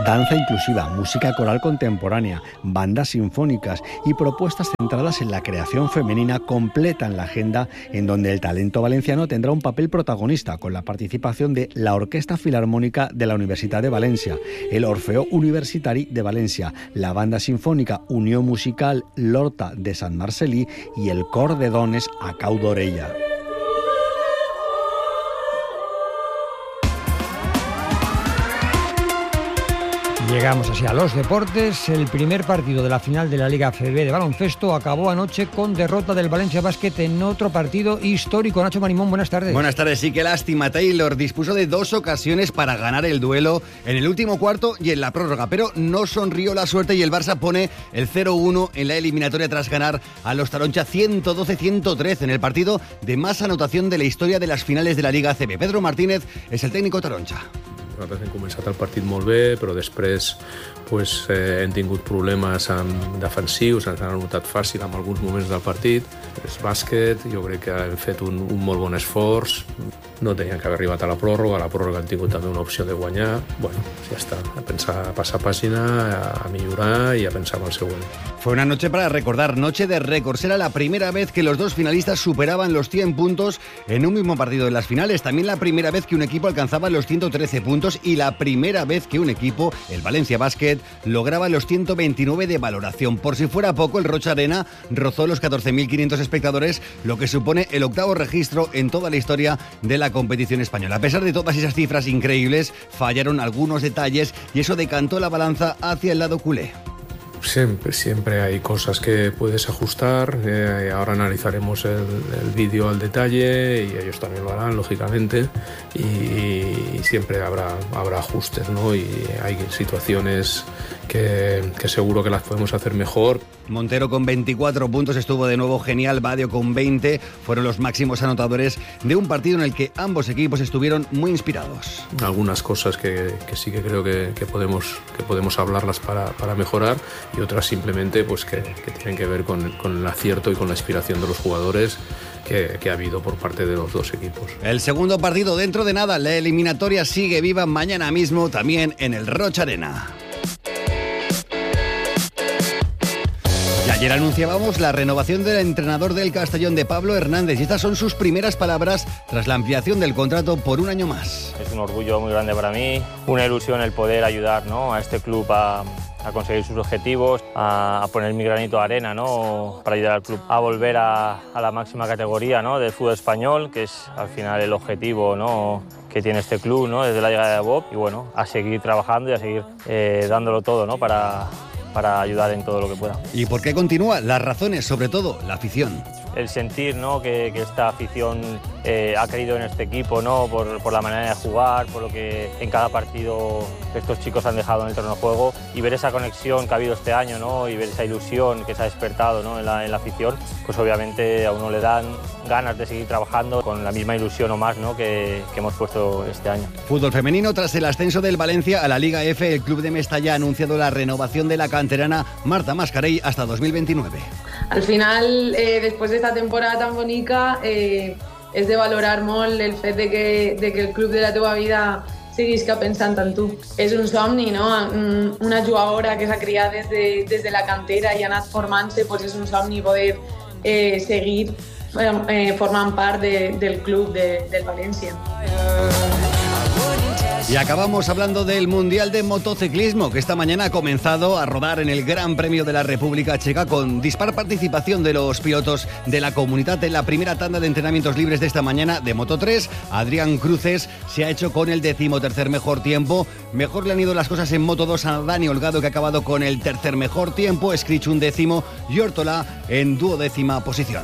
Danza inclusiva, música coral contemporánea, bandas sinfónicas y propuestas centradas en la creación femenina completan la agenda, en donde el talento valenciano tendrá un papel protagonista con la participación de la Orquesta Filarmónica de la Universitat de València, el Orfeó Universitari de València, la banda sinfónica Unió Musical l'Horta de Sant Marcelí y el Cor de Dones a Cau d'Orella. Llegamos así a los deportes. El primer partido de la final de la Liga ACB de baloncesto acabó anoche con derrota del Valencia Basket en otro partido histórico. Nacho Marimón, buenas tardes. Buenas tardes, sí, qué lástima. Taylor dispuso de 2 ocasiones para ganar el duelo en el último cuarto y en la prórroga, pero no sonrió la suerte y el Barça pone el 0-1 en la eliminatoria tras ganar a los Taroncha 112-113 en el partido de más anotación de la historia de las finales de la Liga ACB. Pedro Martínez és el tècnic Taroncha. Nosaltres hem començat el partit molt bé, però després hem tingut problemes defensius, ens han anotat fàcil en alguns moments del partit. És bàsquet, jo crec que hem fet un molt bon esforç, no tenien que haver arribat a la pròrroga han tingut també una opció de guanyar. Bueno, ja està, a passar pàgina, a millorar i a pensar en el següent. Fue una noche para recordar, noche de récords. Era la primera vez que los dos finalistas superaban los 100 puntos en un mismo partido de las finales. También la primera vez que un equipo alcanzaba los 113 puntos y la primera vez que un equipo, el Valencia Basket, lograba los 129 de valoración. Por si fuera poco, el Rocha Arena rozó los 14.500 espectadores, lo que supone el 8º registro en toda la historia de la competición española. A pesar de todas esas cifras increíbles, fallaron algunos detalles y eso decantó la balanza hacia el lado culé. Siempre hay cosas que puedes ajustar. Ahora analizaremos el vídeo al detalle y ellos también lo harán, lógicamente, y siempre habrá ajustes, ¿no? Y hay situaciones que seguro que las podemos hacer mejor. Montero con 24 puntos estuvo de nuevo genial, Badio con 20 fueron los máximos anotadores de un partido en el que ambos equipos estuvieron muy inspirados. Algunas cosas que sí que creo que podemos hablarlas para mejorar, y otras simplemente pues que tienen que ver con el acierto y con la inspiración de los jugadores que ha habido por parte de los dos equipos. El segundo partido dentro de nada, la eliminatoria sigue viva mañana mismo también en el Rocha Arena. Ayer anunciábamos la renovación del entrenador del Castellón, de Pablo Hernández, y estas son sus primeras palabras tras la ampliación del contrato por un año más. Es un orgullo muy grande para mí, una ilusión el poder ayudar, ¿no?, a este club a conseguir sus objetivos, a poner mi granito de arena, ¿no?, para ayudar al club a volver a la máxima categoría, ¿no?, del fútbol español, que es al final el objetivo, ¿no?, que tiene este club, ¿no?, desde la llegada de Bob, y bueno, a seguir trabajando y a seguir dándolo todo, ¿no?, para ayudar en todo lo que pueda. ¿Y por qué continúa? Las razones, sobre todo, la afición. El sentir, ¿no?, que esta afición ha creído en este equipo, ¿no?, por la manera de jugar, por lo que en cada partido estos chicos han dejado en el terreno de juego, y ver esa conexión que ha habido este año, ¿no?, y ver esa ilusión que se ha despertado, ¿no?, en la afición, pues obviamente a uno le dan ganas de seguir trabajando con la misma ilusión o más, ¿no?, que hemos puesto este año. Fútbol femenino. Tras el ascenso del Valencia a la Liga F, el club de Mestalla ha anunciado la renovación de la canterana Marta Mascarell hasta 2029. Al final, después de esta temporada tan bonica, és de valorar molt el fet de que el club de la teva vida seguisca pensant en tu. És un somni, no? Una jugadora que s'ha criat des de la cantera i ha anat formant-se, doncs és un somni poder seguir formant part del club del València. Y acabamos hablando del Mundial de Motociclismo, que esta mañana ha comenzado a rodar en el Gran Premio de la República Checa, con dispar participación de los pilotos de la comunidad. En la primera tanda de entrenamientos libres de esta mañana de Moto3, Adrián Cruces se ha hecho con el 13º mejor tiempo. Mejor le han ido las cosas en Moto2 a Dani Holgado, que ha acabado con el 3er mejor tiempo, Scrich 11º y Ortola en 12ª posición.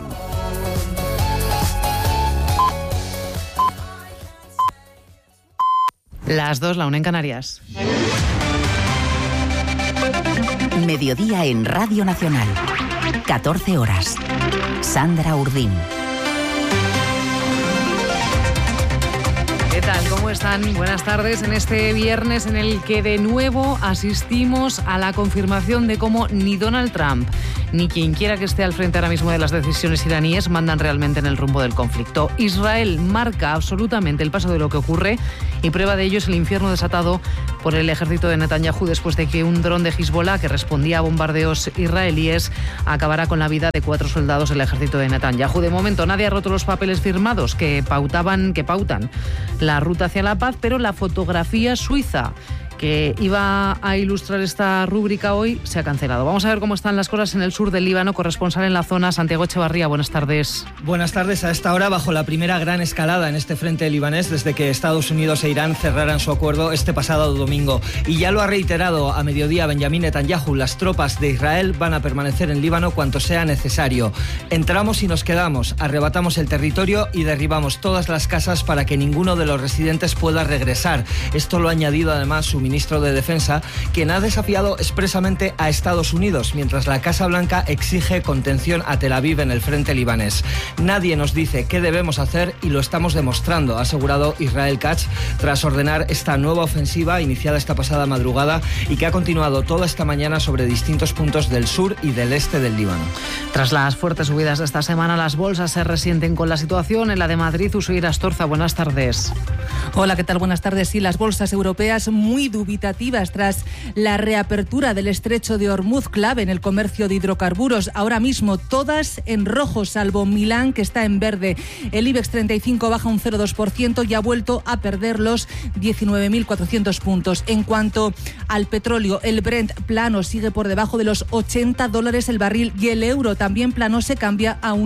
Las 2, la 1 en Canarias. Mediodía en Radio Nacional. 14 horas. Sandra Urdín. ¿Qué tal? tal? ¿Cómo están? Buenas tardes en este viernes en el que de nuevo asistimos a la confirmación de cómo ni Donald Trump ni quien quiera que esté al frente ahora mismo de las decisiones iraníes mandan realmente en el rumbo del conflicto. Israel marca absolutamente el paso de lo que ocurre y prueba de ello es el infierno desatado por el ejército de Netanyahu después de que un dron de Hezbollah que respondía a bombardeos israelíes acabará con la vida de 4 soldados del ejército de Netanyahu. De momento nadie ha roto los papeles firmados que pautan la ruta hacia la paz, pero la fotografía suiza que iba a ilustrar esta rúbrica hoy se ha cancelado. Vamos a ver cómo están las cosas en el sur del Líbano. Corresponsal en la zona, Santiago Echevarría, buenas tardes. Buenas tardes. A esta hora, bajo la primera gran escalada en este frente libanés desde que Estados Unidos e Irán cerraran su acuerdo este pasado domingo. Y ya lo ha reiterado a mediodía Benjamín Netanyahu, las tropas de Israel van a permanecer en Líbano cuanto sea necesario. Entramos y nos quedamos, arrebatamos el territorio y derribamos todas las casas para que ninguno de los residentes pueda regresar. Esto lo ha añadido además su ministro de Defensa, quien ha desafiado expresamente a Estados Unidos, mientras la Casa Blanca exige contención a Tel Aviv en el frente libanés. Nadie nos dice qué debemos hacer y lo estamos demostrando, ha asegurado Israel Katz, tras ordenar esta nueva ofensiva iniciada esta pasada madrugada y que ha continuado toda esta mañana sobre distintos puntos del sur y del este del Líbano. Tras las fuertes subidas de esta semana, las bolsas se resienten con la situación. En la de Madrid, Usuira Astorza, buenas tardes. Hola, ¿qué tal? Buenas tardes. Sí, las bolsas europeas muy dubitativas tras la reapertura del estrecho de Hormuz, clave en el comercio de hidrocarburos. Ahora mismo todas en rojo, salvo Milán, que está en verde. El IBEX 35 baja un 0,2% y ha vuelto a perder los 19.400 puntos. En cuanto al petróleo, el Brent plano sigue por debajo de los $80 el barril y el euro también plano se cambia a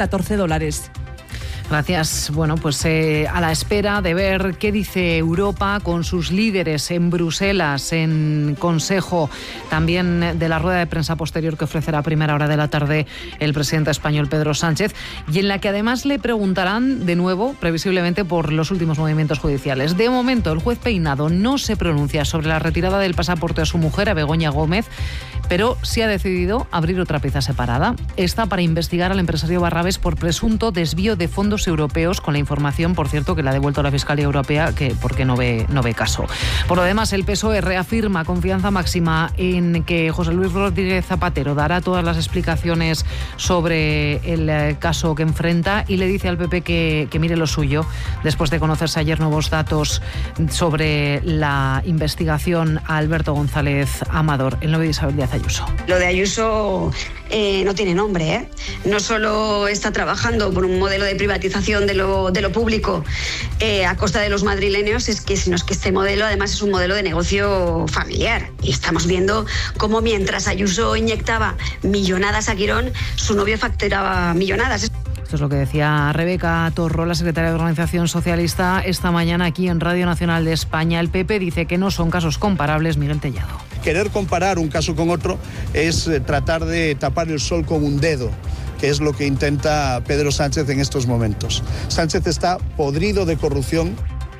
$1,14. Gracias. Bueno, pues a la espera de ver qué dice Europa con sus líderes en Bruselas, en Consejo, también de la rueda de prensa posterior que ofrecerá a primera hora de la tarde el presidente español Pedro Sánchez, y en la que además le preguntarán de nuevo, previsiblemente, por los últimos movimientos judiciales. De momento, el juez Peinado no se pronuncia sobre la retirada del pasaporte a su mujer, a Begoña Gómez, pero sí ha decidido abrir otra pieza separada. Esta para investigar al empresario Barrabés por presunto desvío de fondos europeos, con la información, por cierto, que le ha devuelto la Fiscalía Europea, que porque no ve caso. Por lo demás, el PSOE reafirma confianza máxima en que José Luis Rodríguez Zapatero dará todas las explicaciones sobre el caso que enfrenta y le dice al PP que mire lo suyo, después de conocerse ayer nuevos datos sobre la investigación a Alberto González Amador, el novio de Isabel Díaz Ayuso. Lo de Ayuso no tiene nombre, ¿eh? No solo está trabajando por un modelo de privatización de lo público a costa de los madrileños, sino que este modelo además es un modelo de negocio familiar. Y estamos viendo cómo mientras Ayuso inyectaba millonadas a Quirón, su novio facturaba millonadas. Esto es lo que decía Rebeca Torro, la secretaria de Organización Socialista, esta mañana aquí en Radio Nacional de España. El PP dice que no son casos comparables. Miguel Tellado. Querer comparar un caso con otro es tratar de tapar el sol con un dedo, que es lo que intenta Pedro Sánchez en estos momentos. Sánchez está podrido de corrupción.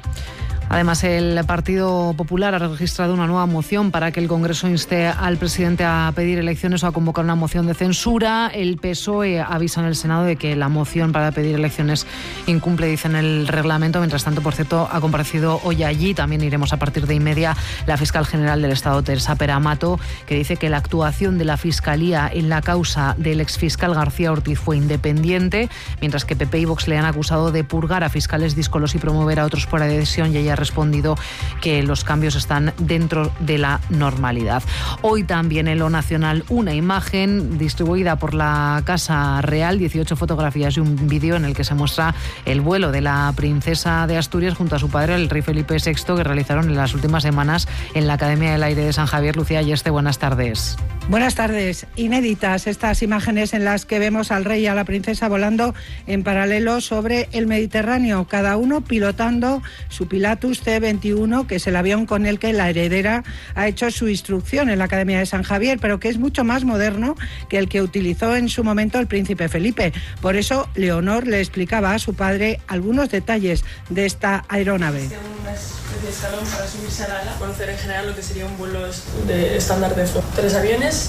Además, el Partido Popular ha registrado una nueva moción para que el Congreso inste al presidente a pedir elecciones o a convocar una moción de censura. El PSOE avisa en el Senado de que la moción para pedir elecciones incumple, dicen, el reglamento. Mientras tanto, por cierto, ha comparecido hoy allí, también iremos a partir de 1:30, la fiscal general del Estado, Teresa Peramato, que dice que la actuación de la Fiscalía en la causa del exfiscal García Ortiz fue independiente, mientras que PP y Vox le han acusado de purgar a fiscales díscolos y promover a otros por adhesión, y ella ha respondido que los cambios están dentro de la normalidad. Hoy también en lo nacional una imagen distribuida por la Casa Real, 18 fotografías y un vídeo en el que se muestra el vuelo de la princesa de Asturias junto a su padre, el rey Felipe VI, que realizaron en las últimas semanas en la Academia del Aire de San Javier. Lucía Ayeste, buenas tardes. Buenas tardes. Inéditas estas imágenes en las que vemos al rey y a la princesa volando en paralelo sobre el Mediterráneo, cada uno pilotando su Pilatus C-21, que es el avión con el que la heredera ha hecho su instrucción en la Academia de San Javier, pero que es mucho más moderno que el que utilizó en su momento el príncipe Felipe. Por eso, Leonor le explicaba a su padre algunos detalles de esta aeronave. Una especie de escalón para subirse al ala, conocer en general lo que sería un vuelo de estándar de 3 aviones.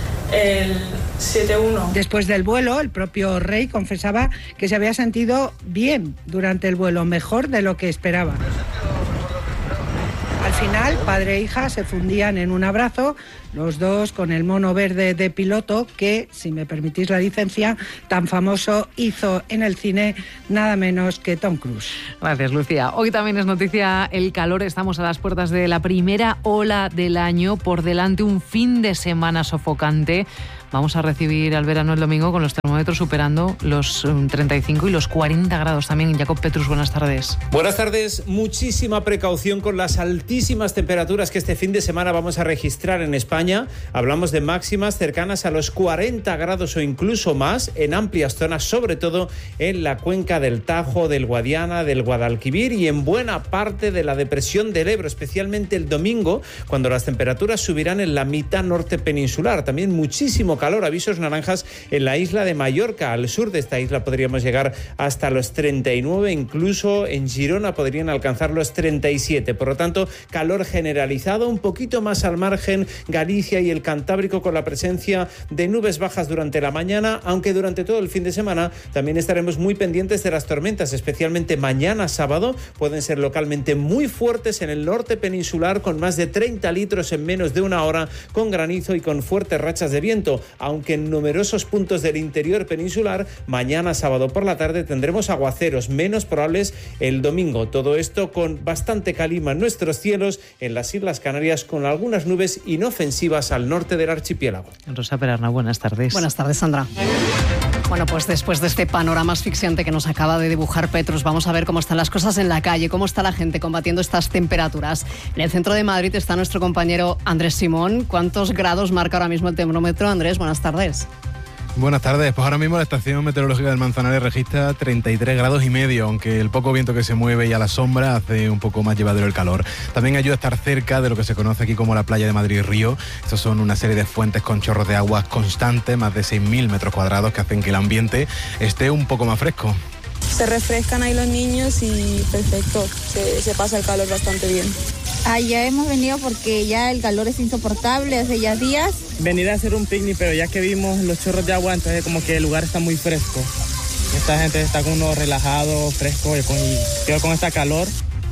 El 7-1. Después del vuelo, el propio rey confesaba que se había sentido bien durante el vuelo, mejor de lo que esperaba. final, padre e hija se fundían en un abrazo, los dos con el mono verde de piloto que, si me permitís la licencia, tan famoso hizo en el cine nada menos que Tom Cruise. Gracias, Lucía. Hoy también es noticia el calor. Estamos a las puertas de la primera ola del año. Por delante un fin de semana sofocante. Vamos a recibir al verano el domingo con los termómetros superando los 35 y los 40 grados también. Jacob Petrus, buenas tardes. Buenas tardes. Muchísima precaución con las altísimas temperaturas que este fin de semana vamos a registrar en España. Hablamos de máximas cercanas a los 40 grados o incluso más en amplias zonas, sobre todo en la cuenca del Tajo, del Guadiana, del Guadalquivir y en buena parte de la depresión del Ebro, especialmente el domingo, cuando las temperaturas subirán en la mitad norte peninsular. También muchísimo calor, avisos naranjas en la isla de Mallorca. Al sur de esta isla podríamos llegar hasta los 39, incluso en Girona podrían alcanzar los 37. Por lo tanto, calor generalizado, un poquito más al margen Galicia y el Cantábrico, con la presencia de nubes bajas durante la mañana, aunque durante todo el fin de semana también estaremos muy pendientes de las tormentas, especialmente mañana sábado. Pueden ser localmente muy fuertes en el norte peninsular, con más de 30 litros en menos de una hora, con granizo y con fuertes rachas de viento. Aunque en numerosos puntos del interior peninsular, mañana sábado por la tarde tendremos aguaceros menos probables el domingo. Todo esto con bastante calima en nuestros cielos, en las Islas Canarias, con algunas nubes inofensivas al norte del archipiélago. Rosa Perarna, buenas tardes. Buenas tardes, Sandra. Bueno, pues después de este panorama asfixiante que nos acaba de dibujar Petrus, vamos a ver cómo están las cosas en la calle, cómo está la gente combatiendo estas temperaturas. En el centro de Madrid está nuestro compañero Andrés Simón. ¿Cuántos grados marca ahora mismo el termómetro? Andrés, buenas tardes. Buenas tardes. Pues ahora mismo la estación meteorológica del Manzanares registra 33 grados y medio, aunque el poco viento que se mueve y a la sombra hace un poco más llevadero el calor. También ayuda a estar cerca de lo que se conoce aquí como la playa de Madrid Río. Estos son una serie de fuentes con chorros de agua constantes, más de 6.000 metros cuadrados, que hacen que el ambiente esté un poco más fresco. Se refrescan ahí los niños y perfecto, se pasa el calor bastante bien. Ya hemos venido porque ya el calor es insoportable hace ya días. Venir a hacer un picnic, pero ya que vimos los chorros de agua, entonces como que el lugar está muy fresco. Esta gente está con uno relajado, fresco y con esta calor.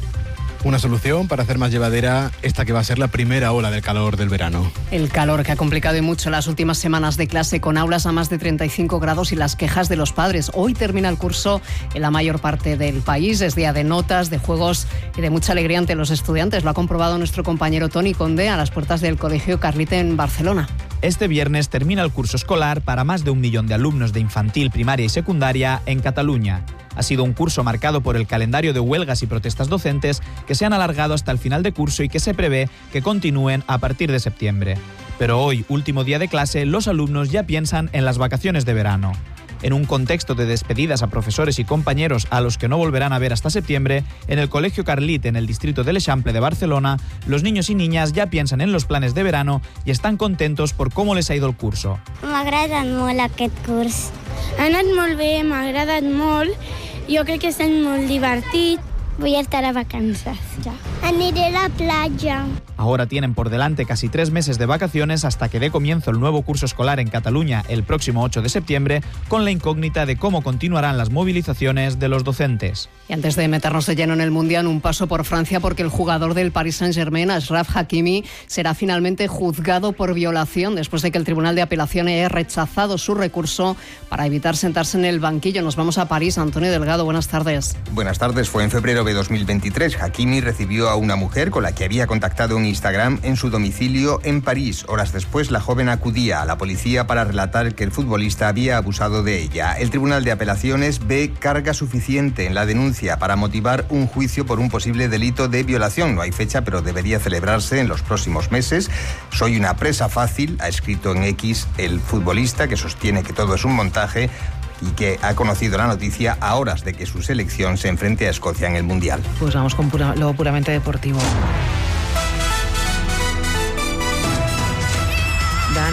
Una solución para hacer más llevadera esta que va a ser la primera ola del calor del verano. El calor que ha complicado y mucho las últimas semanas de clase, con aulas a más de 35 grados y las quejas de los padres. Hoy termina el curso en la mayor parte del país. Es día de notas, de juegos y de mucha alegría ante los estudiantes. Lo ha comprobado nuestro compañero Toni Conde a las puertas del Colegio Carlite en Barcelona. Este viernes termina el curso escolar para más de 1 millón de alumnos de infantil, primaria y secundaria en Cataluña. Ha sido un curso marcado por el calendario de huelgas y protestas docentes que se han alargado hasta el final de curso y que se prevé que continúen a partir de septiembre. Pero hoy, último día de clase, los alumnos ya piensan en las vacaciones de verano. En un contexto de despedidas a profesores y compañeros a los que no volverán a ver hasta septiembre, en el Colegio Carlit, en el distrito de l'Eixample de Barcelona, los niños y niñas ja piensen en los planes de verano i estan contentos por com les ha ido el curso. M'ha agradat molt aquest curs. Ha anat molt bé, m'ha agradat molt. Jo crec que està molt divertit. Voy a estar a vacances ya. Aniré a la playa. Ahora tienen por delante casi 3 meses de vacaciones hasta que dé comienzo el nuevo curso escolar en Cataluña el próximo 8 de septiembre, con la incógnita de cómo continuarán las movilizaciones de los docentes. Y antes de meternos de lleno en el Mundial, un paso por Francia, porque el jugador del Paris Saint-Germain, Achraf Hakimi, será finalmente juzgado por violación después de que el Tribunal de Apelación haya rechazado su recurso para evitar sentarse en el banquillo. Nos vamos a París. Antonio Delgado, buenas tardes. Buenas tardes. Fue en febrero de 2023. Hakimi recibió a una mujer con la que había contactado en Instagram en su domicilio en París. Horas después, la joven acudía a la policía para relatar que el futbolista había abusado de ella. El Tribunal de Apelaciones ve carga suficiente en la denuncia para motivar un juicio por un posible delito de violación. No hay fecha, pero debería celebrarse en los próximos meses. Soy una presa fácil, ha escrito en X el futbolista, que sostiene que todo es un montaje y que ha conocido la noticia a horas de que su selección se enfrente a Escocia en el Mundial. Pues vamos con lo puramente deportivo. Dan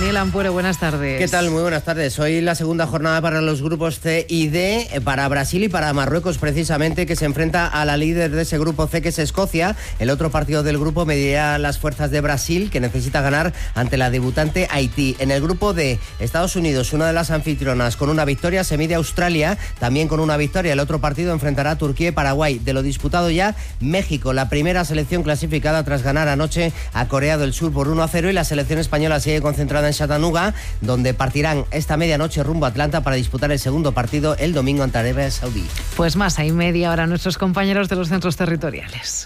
Daniel Ampuero, buenas tardes. ¿Qué tal? Muy buenas tardes. Hoy la segunda jornada para los grupos C y D, para Brasil y para Marruecos precisamente, que se enfrenta a la líder de ese grupo C, que es Escocia. El otro partido del grupo medirá las fuerzas de Brasil, que necesita ganar ante la debutante Haití. En el grupo D, Estados Unidos, una de las anfitrionas, con una victoria, se mide a Australia, también con una victoria. El otro partido enfrentará a Turquía y Paraguay. De lo disputado ya, México, la primera selección clasificada tras ganar anoche a Corea del Sur por 1-0, y la selección española sigue concentrada en Chattanooga, donde partirán esta medianoche rumbo a Atlanta para disputar el segundo partido el domingo ante Arabia Saudí. Pues más, hay media hora nuestros compañeros de los centros territoriales.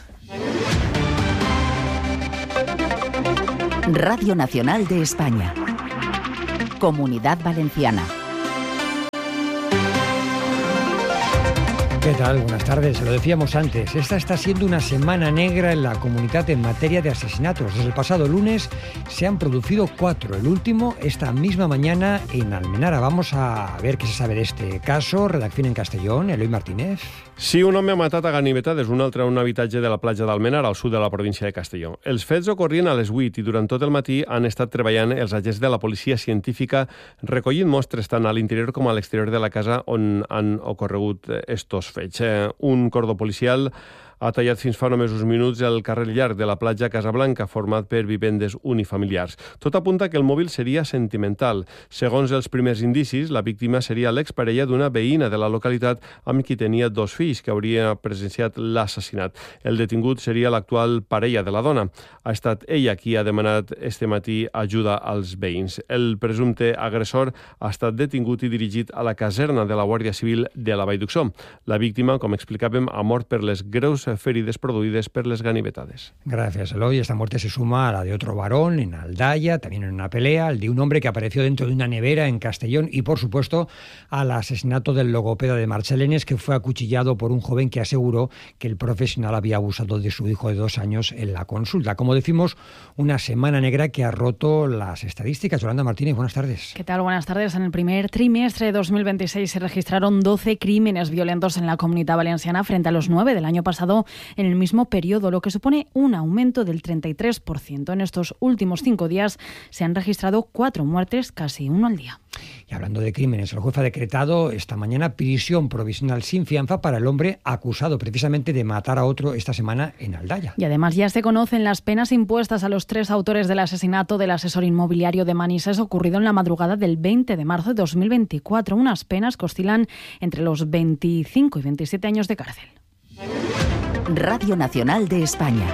Radio Nacional de España. Comunidad Valenciana. ¿Qué tal? Buenas tardes. Lo decíamos antes, esta está siendo una semana negra en la comunidad en materia de asesinatos. Desde el pasado lunes se han producido 4, el último esta misma mañana en Almenara. Vamos a ver qué se sabe de este caso. Redacción en Castellón, Eloi Martínez. Sí, un home ha matat a ganivetades, un altre a un habitatge de la platja d'Almenara, al sud de la província de Castelló. Els fets ocorrien a les 8 i durant tot el matí han estat treballant els agents de la policia científica recollint mostres tant a l'interior com a l'exterior de la casa on han ocorregut estos fets. Un cordó policial ha tallat fins fa només uns minuts el carrer llarg de la platja Casablanca, format per vivendes unifamiliars. Tot apunta que el mòbil seria sentimental. Segons els primers indicis, la víctima seria l'exparella d'una veïna de la localitat amb qui tenia 2 fills, que hauria presenciat l'assassinat. El detingut seria l'actual parella de la dona. Ha estat ella qui ha demanat este matí ajuda als veïns. El presumpte agressor ha estat detingut i dirigit a la caserna de la Guàrdia Civil de la Vall d'Uixó. La víctima, com explicàvem, ha mort per les greus ferides producidas por las ganivetades. Gracias, Eloy. Esta muerte se suma a la de otro varón en Aldaya, también en una pelea, el de un hombre que apareció dentro de una nevera en Castellón, y, por supuesto, al asesinato del logopeda de Marchelenes, que fue acuchillado por un joven que aseguró que el profesional había abusado de su hijo de 2 años en la consulta. Como decimos, una semana negra que ha roto las estadísticas. Yolanda Martínez, buenas tardes. ¿Qué tal? Buenas tardes. En el primer trimestre de 2026 se registraron 12 crímenes violentos en la Comunidad Valenciana frente a los 9 del año pasado en el mismo periodo, lo que supone un aumento del 33%. En estos últimos 5 días se han registrado 4 muertes, casi 1 al día. Y hablando de crímenes, el juez ha decretado esta mañana prisión provisional sin fianza para el hombre acusado precisamente de matar a otro esta semana en Aldaya. Y además ya se conocen las penas impuestas a los 3 autores del asesinato del asesor inmobiliario de Manises ocurrido en la madrugada del 20 de marzo de 2024, unas penas que oscilan entre los 25 y 27 años de cárcel. Radio Nacional de España.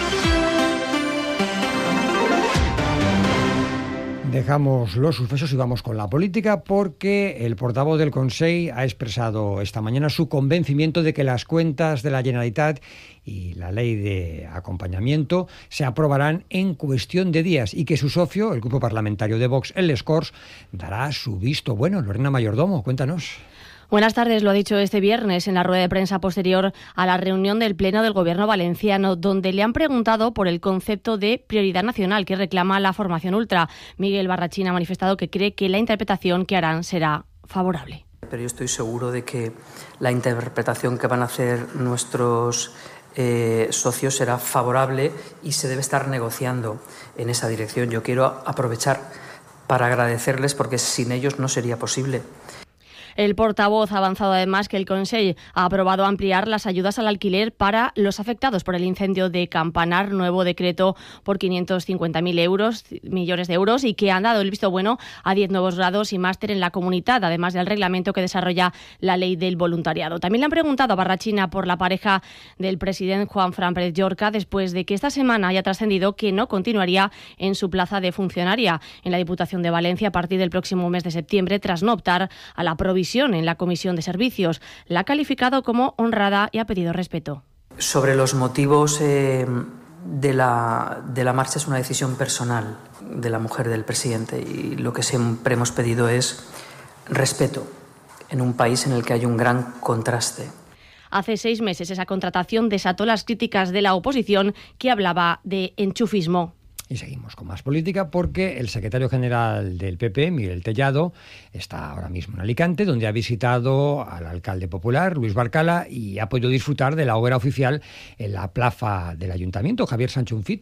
Dejamos los sucesos y vamos con la política, porque el portavoz del Consell ha expresado esta mañana su convencimiento de que las cuentas de la Generalitat y la ley de acompañamiento se aprobarán en cuestión de días, y que su socio, el grupo parlamentario de Vox, el Les Corts, dará su visto bueno. Lorena Mayordomo, cuéntanos. Buenas tardes, lo ha dicho este viernes en la rueda de prensa posterior a la reunión del Pleno del Gobierno valenciano, donde le han preguntado por el concepto de prioridad nacional que reclama la formación ultra. Miguel Barrachín ha manifestado que cree que la interpretación que harán será favorable. Pero yo estoy seguro de que la interpretación que van a hacer nuestros socios será favorable y se debe estar negociando en esa dirección. Yo quiero aprovechar para agradecerles, porque sin ellos no sería posible. El portavoz ha avanzado además que el Consell ha aprobado ampliar las ayudas al alquiler para los afectados por el incendio de Campanar, nuevo decreto por 550.000 millones de euros, y que han dado el visto bueno a 10 nuevos grados y máster en la comunidad, además del reglamento que desarrolla la ley del voluntariado. También le han preguntado a Barrachina por la pareja del presidente Juanfran Pérez Llorca, después de que esta semana haya trascendido que no continuaría en su plaza de funcionaria en la Diputación de Valencia a partir del próximo mes de septiembre, tras no optar a la provisión en la Comisión de Servicios. La ha calificado como honrada y ha pedido respeto. Sobre los motivos de la marcha, es una decisión personal de la mujer del presidente, y lo que siempre hemos pedido es respeto en un país en el que hay un gran contraste. Hace 6 meses esa contratación desató las críticas de la oposición, que hablaba de enchufismo. Y seguimos con más política, porque el secretario general del PP, Miguel Tellado, está ahora mismo en Alicante, donde ha visitado al alcalde popular, Luis Barcala, y ha podido disfrutar de la hoguera oficial en la plaza del ayuntamiento. Javier Sancho Unfiti.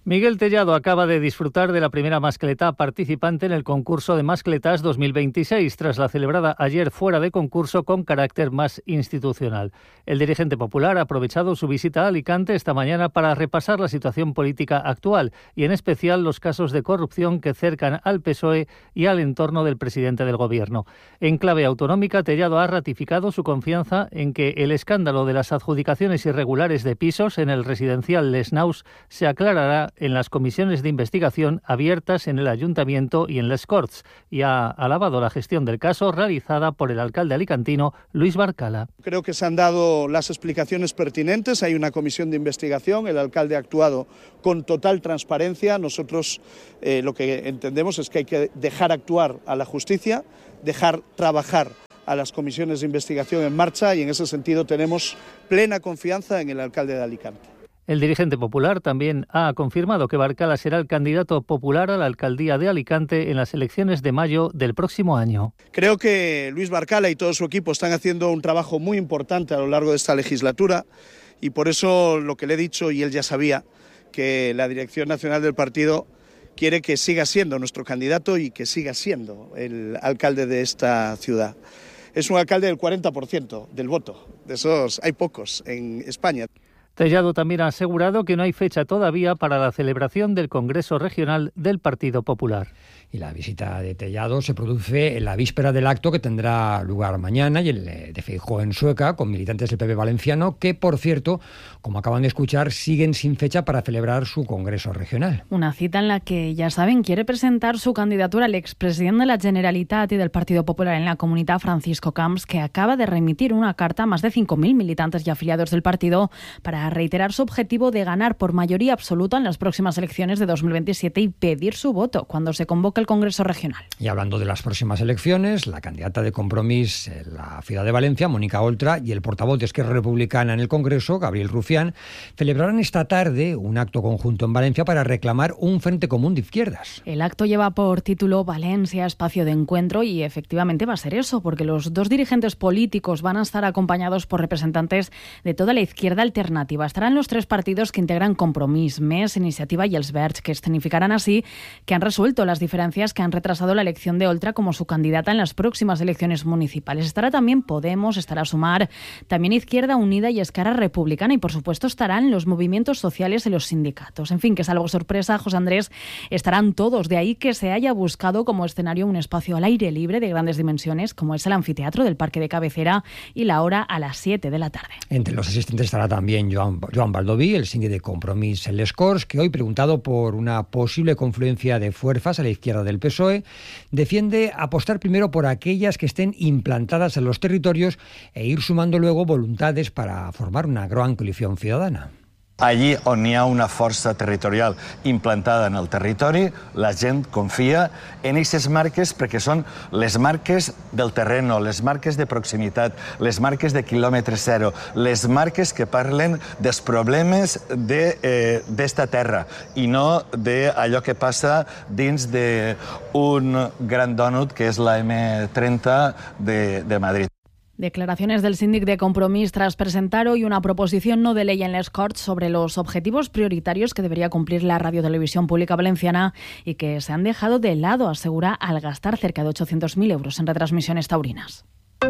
Miguel Tellado acaba de disfrutar de la primera mascletá participante en el concurso de mascletas 2026, tras la celebrada ayer fuera de concurso con carácter más institucional. El dirigente popular ha aprovechado su visita a Alicante esta mañana para repasar la situación política actual y en especial los casos de corrupción que cercan al PSOE y al entorno del presidente del Gobierno. En clave autonómica, Tellado ha ratificado su confianza en que el escándalo de las adjudicaciones irregulares de pisos en el residencial Les Naus se aclarará en las comisiones de investigación abiertas en el Ayuntamiento y en Les Corts, y ha alabado la gestión del caso realizada por el alcalde alicantino Luis Barcala. Creo que se han dado las explicaciones pertinentes, hay una comisión de investigación, el alcalde ha actuado con total transparencia. Nosotros lo que entendemos es que hay que dejar actuar a la justicia, dejar trabajar a las comisiones de investigación en marcha, y en ese sentido tenemos plena confianza en el alcalde de Alicante. El dirigente popular también ha confirmado que Barcala será el candidato popular a la alcaldía de Alicante en las elecciones de mayo del próximo año. Creo que Luis Barcala y todo su equipo están haciendo un trabajo muy importante a lo largo de esta legislatura, y por eso lo que le he dicho, y él ya sabía, que la dirección nacional del partido quiere que siga siendo nuestro candidato y que siga siendo el alcalde de esta ciudad. Es un alcalde del 40% del voto, de esos hay pocos en España. Tellado también ha asegurado que no hay fecha todavía para la celebración del Congreso Regional del Partido Popular. Y la visita de Tellado se produce en la víspera del acto que tendrá lugar mañana y el de Feijóo en Sueca, con militantes del PP valenciano, que, por cierto, como acaban de escuchar, siguen sin fecha para celebrar su Congreso Regional. Una cita en la que, ya saben, quiere presentar su candidatura al expresidente de la Generalitat y del Partido Popular en la Comunitat, Francisco Camps, que acaba de remitir una carta a más de 5.000 militantes y afiliados del partido para reiterar su objetivo de ganar por mayoría absoluta en las próximas elecciones de 2027 y pedir su voto cuando se convoque el Congreso Regional. Y hablando de las próximas elecciones, la candidata de Compromís en la ciudad de Valencia, Mónica Oltra, y el portavoz de Esquerra Republicana en el Congreso, Gabriel Rufián, celebrarán esta tarde un acto conjunto en Valencia para reclamar un frente común de izquierdas. El acto lleva por título Valencia, espacio de encuentro, y efectivamente va a ser eso, porque los dos dirigentes políticos van a estar acompañados por representantes de toda la izquierda alternativa. Estarán los tres partidos que integran Compromís, MES, Iniciativa y Els Verds, que escenificarán así que han resuelto las diferencias que han retrasado la elección de Oltra como su candidata en las próximas elecciones municipales. Estará también Podemos, estará Sumar, también Izquierda Unida y Esquerra Republicana, y por supuesto estarán los movimientos sociales y los sindicatos. En fin, que es algo sorpresa, José Andrés, estarán todos. De ahí que se haya buscado como escenario un espacio al aire libre de grandes dimensiones, como es el anfiteatro del Parque de Cabecera, y la hora a las 7 de la tarde. Entre los asistentes estará también Joan Baldoví, el síndic de Compromís en Les Corts, que hoy, preguntado por una posible confluencia de fuerzas a la izquierda del PSOE, defiende apostar primero por aquellas que estén implantadas en los territorios e ir sumando luego voluntades para formar una gran coalición ciudadana. Allí on hi ha una força territorial implantada en el territori, la gent confia en aquestes marques perquè són les marques del terreno, les marques de proximitat, les marques de quilòmetre zero, les marques que parlen dels problemes d'esta terra i no d'allò que passa dins d'un gran dònut que és la M30 de Madrid. Declaraciones del síndic de Compromís tras presentar hoy una proposición no de ley en Les Corts sobre los objetivos prioritarios que debería cumplir la radiotelevisión pública valenciana y que se han dejado de lado, asegura, al gastar cerca de 800.000 euros en retransmisiones taurinas.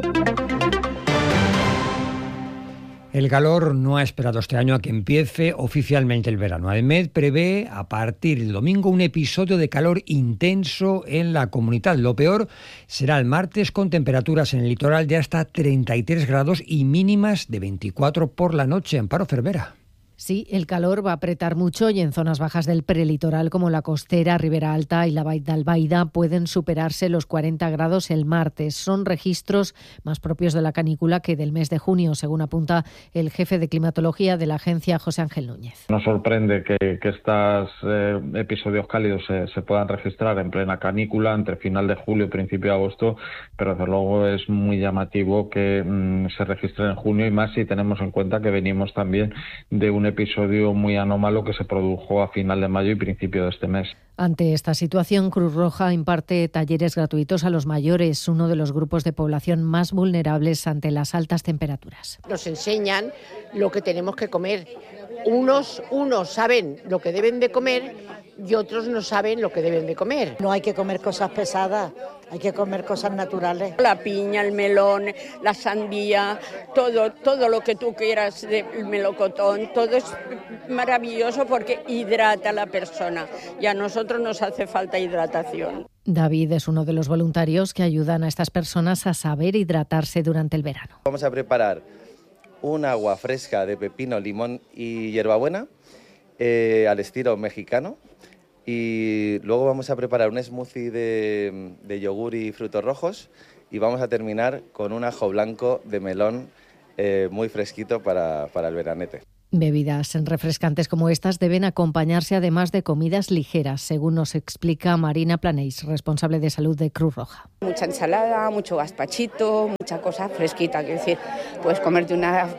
El calor no ha esperado este año a que empiece oficialmente el verano. AEMET prevé a partir del domingo un episodio de calor intenso en la comunidad. Lo peor será el martes, con temperaturas en el litoral de hasta 33 grados y mínimas de 24 por la noche. Amparo Cervera. Sí, el calor va a apretar mucho y en zonas bajas del prelitoral como la costera, Ribera Alta y la Vall d'Albaida pueden superarse los 40 grados el martes. Son registros más propios de la canícula que del mes de junio, según apunta el jefe de climatología de la agencia, José Ángel Núñez. Nos sorprende que estos episodios cálidos se puedan registrar en plena canícula entre final de julio y principio de agosto, pero desde luego es muy llamativo que se registren en junio, y más si tenemos en cuenta que venimos también de un episodio muy anómalo que se produjo a final de mayo y principio de este mes. Ante esta situación, Cruz Roja imparte talleres gratuitos a los mayores, uno de los grupos de población más vulnerables ante las altas temperaturas. Nos enseñan lo que tenemos que comer, unos saben lo que deben de comer y otros no saben lo que deben de comer. No hay que comer cosas pesadas, hay que comer cosas naturales. La piña, el melón, la sandía, todo lo que tú quieras del melocotón, todo es maravilloso porque hidrata a la persona y a nosotros nos hace falta hidratación. David es uno de los voluntarios que ayudan a estas personas a saber hidratarse durante el verano. Vamos a preparar un agua fresca de pepino, limón y hierbabuena al estilo mexicano, y luego vamos a preparar un smoothie de yogur y frutos rojos, y vamos a terminar con un ajo blanco de melón muy fresquito para el veranete. Bebidas refrescantes como estas deben acompañarse además de comidas ligeras, según nos explica Marina Planeix, responsable de salud de Cruz Roja. Mucha ensalada, mucho gazpachito, mucha cosa fresquita. Quiero decir, puedes comerte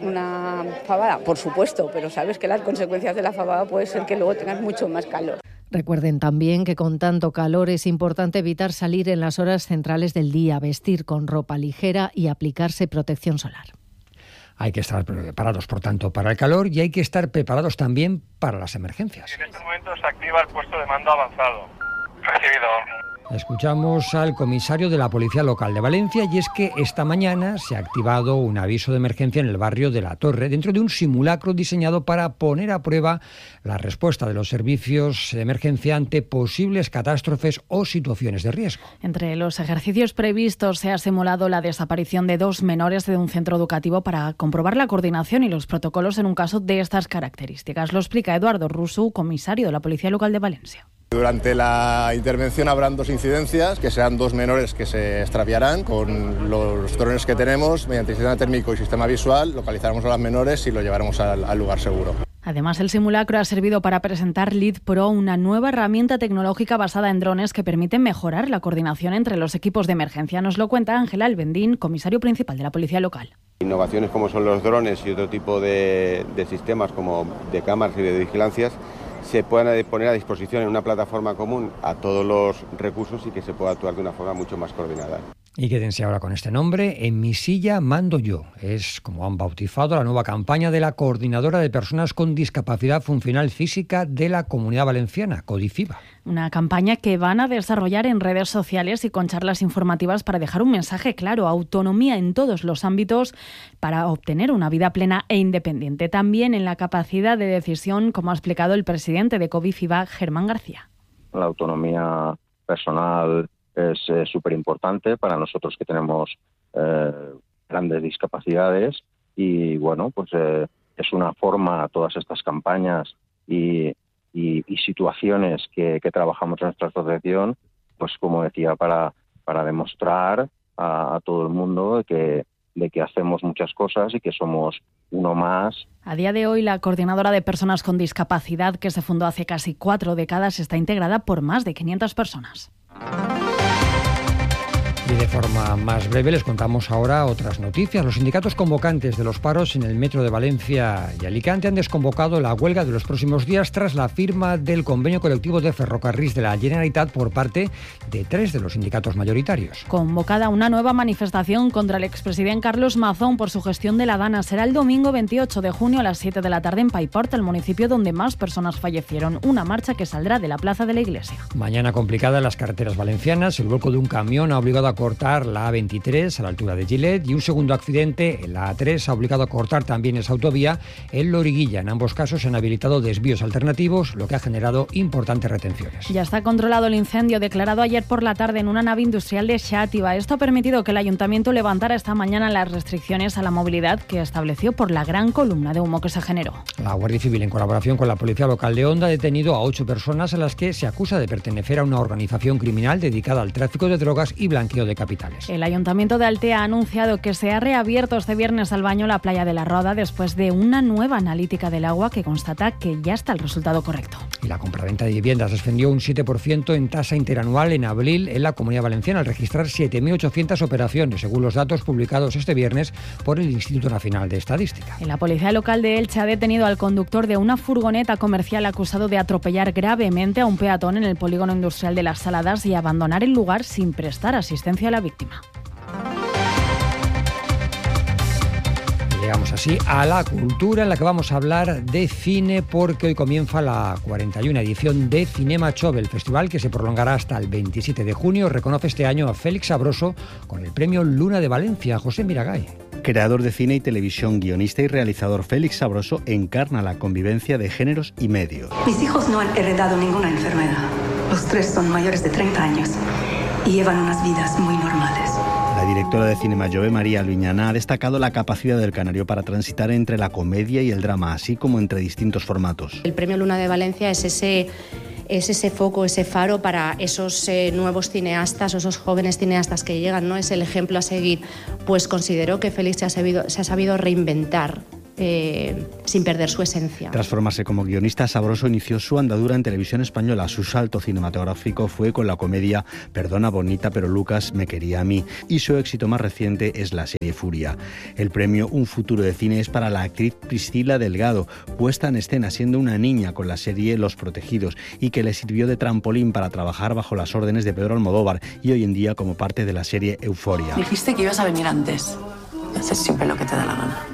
una fabada, por supuesto, pero sabes que las consecuencias de la fabada puede ser que luego tengas mucho más calor. Recuerden también que con tanto calor es importante evitar salir en las horas centrales del día, vestir con ropa ligera y aplicarse protección solar. Hay que estar preparados, por tanto, para el calor, y hay que estar preparados también para las emergencias. En este momento se activa el puesto de mando avanzado. Recibido. Escuchamos al comisario de la Policía Local de Valencia, y es que esta mañana se ha activado un aviso de emergencia en el barrio de La Torre, dentro de un simulacro diseñado para poner a prueba la respuesta de los servicios de emergencia ante posibles catástrofes o situaciones de riesgo. Entre los ejercicios previstos se ha simulado la desaparición de 2 menores de un centro educativo para comprobar la coordinación y los protocolos en un caso de estas características. Lo explica Eduardo Rusu, comisario de la Policía Local de Valencia. Durante la intervención habrán 2 incidencias, que serán 2 menores que se extraviarán. Con los drones que tenemos, mediante sistema térmico y sistema visual, localizaremos a los menores y los llevaremos al lugar seguro. Además, el simulacro ha servido para presentar Lead Pro, una nueva herramienta tecnológica basada en drones que permite mejorar la coordinación entre los equipos de emergencia. Nos lo cuenta Ángel Albendín, comisario principal de la Policía Local. Innovaciones como son los drones y otro tipo de sistemas como de cámaras y de vigilancias se puedan poner a disposición en una plataforma común a todos los recursos y que se pueda actuar de una forma mucho más coordinada. Y quédense ahora con este nombre: En mi silla mando yo. Es como han bautizado la nueva campaña de la Coordinadora de Personas con Discapacidad Funcional Física de la Comunidad Valenciana, Codifiba. Una campaña que van a desarrollar en redes sociales y con charlas informativas para dejar un mensaje claro: autonomía en todos los ámbitos para obtener una vida plena e independiente. También en la capacidad de decisión, como ha explicado el presidente de Codifiba, Germán García. La autonomía personal es súper importante para nosotros que tenemos grandes discapacidades, y bueno, pues es una forma, todas estas campañas y situaciones que trabajamos en nuestra asociación, pues como decía, para demostrar a todo el mundo de que hacemos muchas cosas y que somos uno más. A día de hoy, la Coordinadora de Personas con Discapacidad, que se fundó hace casi 4 décadas, está integrada por más de 500 personas. Y de forma más breve les contamos ahora otras noticias. Los sindicatos convocantes de los paros en el metro de Valencia y Alicante han desconvocado la huelga de los próximos días tras la firma del convenio colectivo de Ferrocarrils de la Generalitat por parte de 3 de los sindicatos mayoritarios. Convocada una nueva manifestación contra el expresidente Carlos Mazón por su gestión de la Dana. Será el domingo 28 de junio a las 7 de la tarde en Paiporta, el municipio donde más personas fallecieron. Una marcha que saldrá de la plaza de la Iglesia. Mañana complicada en las carreteras valencianas. El vuelco de un camión ha obligado a cortar la A23 a la altura de Gilet, y un segundo accidente en la A3 ha obligado a cortar también esa autovía en Loriguilla. En ambos casos se han habilitado desvíos alternativos, lo que ha generado importantes retenciones. Ya está controlado el incendio declarado ayer por la tarde en una nave industrial de Xàtiva. Esto ha permitido que el ayuntamiento levantara esta mañana las restricciones a la movilidad que estableció por la gran columna de humo que se generó. La Guardia Civil, en colaboración con la Policía Local de Onda, ha detenido a 8 personas a las que se acusa de pertenecer a una organización criminal dedicada al tráfico de drogas y blanqueo de capitales. El Ayuntamiento de Altea ha anunciado que se ha reabierto este viernes al baño la playa de la Roda después de una nueva analítica del agua que constata que ya está el resultado correcto. Y la compraventa de viviendas descendió un 7% en tasa interanual en abril en la Comunidad Valenciana, al registrar 7.800 operaciones, según los datos publicados este viernes por el Instituto Nacional de Estadística. La Policía Local de Elche ha detenido al conductor de una furgoneta comercial acusado de atropellar gravemente a un peatón en el polígono industrial de Las Saladas y abandonar el lugar sin prestar asistencia a la víctima. Llegamos Llegamos así a la cultura, en la que vamos a hablar de cine, porque hoy comienza la 41 edición de Cinema Chove. El festival, que se prolongará hasta el 27 de junio, reconoce este año a Félix Sabroso con el premio Luna de Valencia. José Miragay. Creador de cine y televisión, guionista y realizador, Félix Sabroso encarna la convivencia de géneros y medios. Mis hijos no han heredado ninguna enfermedad. Los tres son mayores de 30 años y llevan unas vidas muy normales. La directora de Cinema Chove, María Albiñana, ha destacado la capacidad del canario para transitar entre la comedia y el drama, así como entre distintos formatos. El premio Luna de Valencia es ese foco, ese faro para esos nuevos cineastas, esos jóvenes cineastas que llegan, ¿no? Es el ejemplo a seguir. Pues considero que Félix se ha sabido reinventar sin perder su esencia. Tras formarse como guionista, Sabroso inició su andadura en televisión española. Su salto cinematográfico fue con la comedia Perdona bonita, pero Lucas me quería a mí, y su éxito más reciente es la serie Furia. El premio Un futuro de cine es para la actriz Priscila Delgado, puesta en escena siendo una niña con la serie Los protegidos, y que le sirvió de trampolín para trabajar bajo las órdenes de Pedro Almodóvar y hoy en día como parte de la serie Euforia. Dijiste que ibas a venir antes. Haces siempre lo que te da la gana.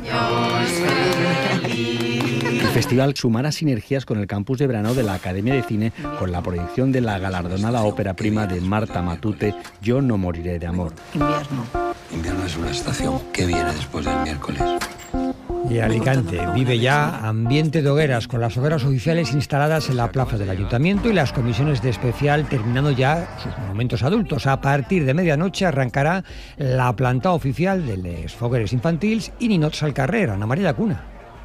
El festival sumará sinergias con el campus de verano de la Academia de Cine, con la proyección de la galardonada ópera prima de Marta Matute, Yo no moriré de amor. Invierno es una estación que viene después del miércoles. Y Alicante vive ya ambiente de hogueras, con las hogueras oficiales instaladas en la plaza del Ayuntamiento y las comisiones de especial terminando ya sus momentos adultos. A partir de medianoche arrancará la planta oficial de les fogueres infantils i ninots al carrer. Ana María Cuna.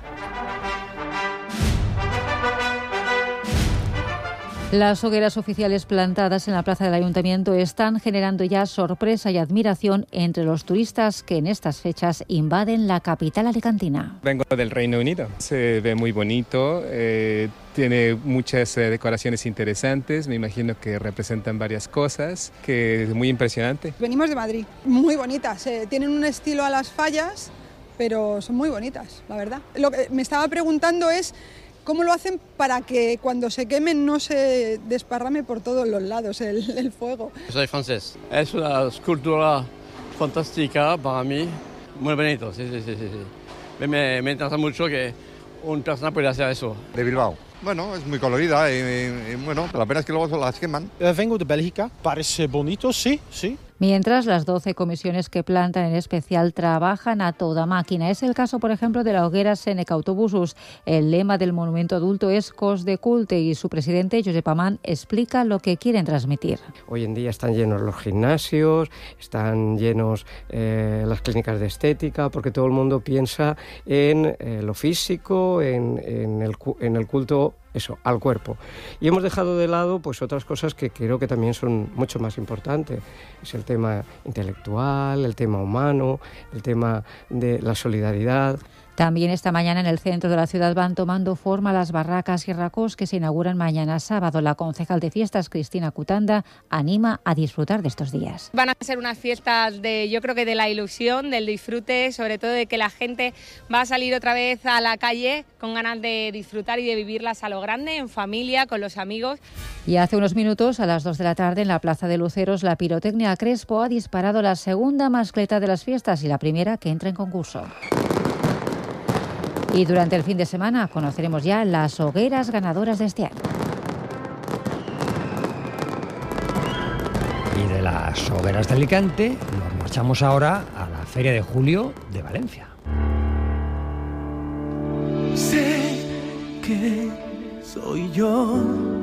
Las hogueras oficiales plantadas en la plaza del Ayuntamiento están generando ya sorpresa y admiración entre los turistas que en estas fechas invaden la capital alicantina. Vengo del Reino Unido, se ve muy bonito, tiene muchas decoraciones interesantes, me imagino que representan varias cosas, que es muy impresionante. Venimos de Madrid, muy bonitas, tienen un estilo a las fallas, pero son muy bonitas, la verdad. Lo que me estaba preguntando es ¿cómo lo hacen para que cuando se quemen no se desparrame por todos los lados el fuego? Soy francés. Es una escultura fantástica para mí. Muy bonito, sí. Me interesa mucho que una persona pueda hacer eso. De Bilbao. Bueno, es muy colorida y bueno, la pena es que luego las queman. Vengo de Bélgica. Parece bonito, sí. Mientras, las 12 comisiones que plantan en especial trabajan a toda máquina. Es el caso, por ejemplo, de la hoguera Seneca Autobusos. El lema del monumento adulto es Cos de culte y su presidente, Josep Amán, explica lo que quieren transmitir. Hoy en día están llenos los gimnasios, están llenos las clínicas de estética, porque todo el mundo piensa en lo físico, en el culto al cuerpo. Y hemos dejado de lado pues otras cosas que creo que también son mucho más importantes. Es el tema intelectual, el tema humano, el tema de la solidaridad. También esta mañana en el centro de la ciudad van tomando forma las barracas y racós que se inauguran mañana sábado. La concejal de fiestas, Cristina Cutanda, anima a disfrutar de estos días. Van a ser unas fiestas yo creo que de la ilusión, del disfrute, sobre todo de que la gente va a salir otra vez a la calle con ganas de disfrutar y de vivirlas a lo grande, en familia, con los amigos. Y hace unos minutos, a las 2 de la tarde, en la Plaza de Luceros, la pirotecnia Crespo ha disparado la segunda mascleta de las fiestas y la primera que entra en concurso. Y durante el fin de semana conoceremos ya las hogueras ganadoras de este año. Y de las hogueras de Alicante nos marchamos ahora a la Feria de Julio de Valencia. Sé que soy yo.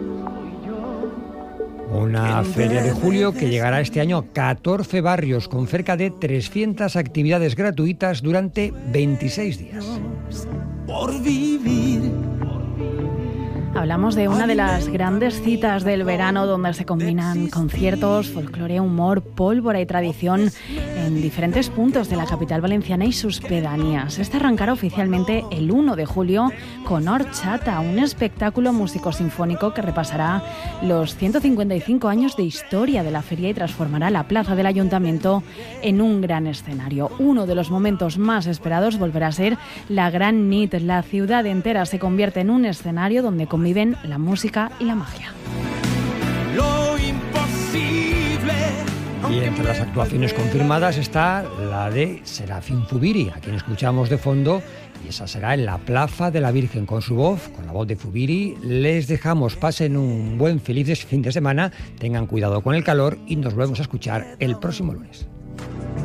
Una feria de julio que llegará este año a 14 barrios con cerca de 300 actividades gratuitas durante 26 días. Por vivir. Hablamos de una de las grandes citas del verano donde se combinan conciertos, folclore, humor, pólvora y tradición en diferentes puntos de la capital valenciana y sus pedanías. Este arrancará oficialmente el 1 de julio con Horchata, un espectáculo músico-sinfónico que repasará los 155 años de historia de la feria y transformará la plaza del Ayuntamiento en un gran escenario. Uno de los momentos más esperados volverá a ser la Gran Nit. La ciudad entera se convierte en un escenario donde conviven la música y la magia. Lo imposible, Y entre las actuaciones confirmadas está la de Serafín Zubiri, a quien escuchamos de fondo, y esa será en la Plaza de la Virgen con su voz, con la voz de Zubiri. Les dejamos, pasen un buen, feliz fin de semana, tengan cuidado con el calor y nos volvemos a escuchar el próximo lunes.